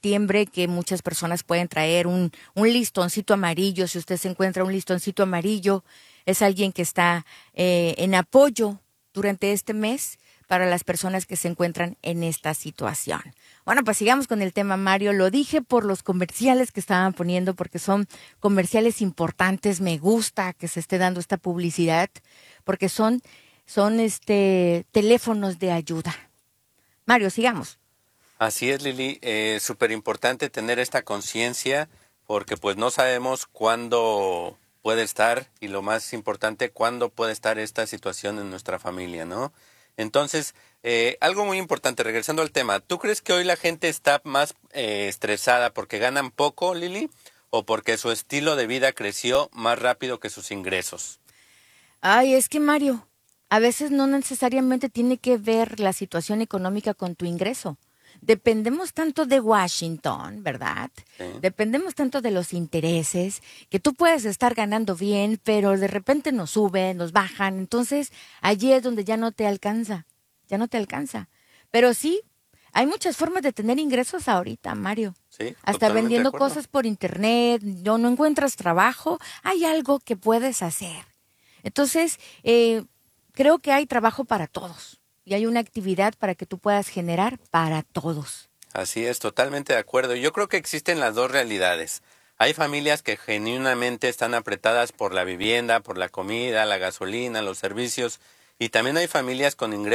septiembre, que muchas personas pueden traer un listoncito amarillo. Si usted se encuentra un listoncito amarillo, es alguien que está en apoyo durante este mes para las personas que se encuentran en esta situación. Bueno, pues sigamos con el tema, Mario. Lo dije por los comerciales que estaban poniendo, porque son comerciales importantes. Me gusta que se esté dando esta publicidad, porque son teléfonos de ayuda. Mario, sigamos. Así es, Lili. Súper importante tener esta conciencia, porque pues no sabemos cuándo puede estar, y lo más importante, cuándo puede estar esta situación en nuestra familia, ¿no? Entonces, algo muy importante, regresando al tema, ¿tú crees que hoy la gente está más estresada porque ganan poco, Lili, o porque su estilo de vida creció más rápido que sus ingresos? Ay, es que Mario, a veces no necesariamente tiene que ver la situación económica con tu ingreso. Dependemos tanto de Washington, ¿verdad? Sí. Dependemos tanto de los intereses, que tú puedes estar ganando bien, pero de repente nos suben, nos bajan. Entonces, allí es donde ya no te alcanza, ya no te alcanza. Pero sí, hay muchas formas de tener ingresos ahorita, Mario. Sí, Hasta totalmente de vendiendo acuerdo. cosas por internet, no encuentras trabajo, hay algo que puedes hacer. Entonces, creo que hay trabajo para todos y hay una actividad para que tú puedas generar para todos. Así es, totalmente de acuerdo. Yo creo que existen las dos realidades. Hay familias que genuinamente están apretadas por la vivienda, por la comida, la gasolina, los servicios, y también hay familias con ingresos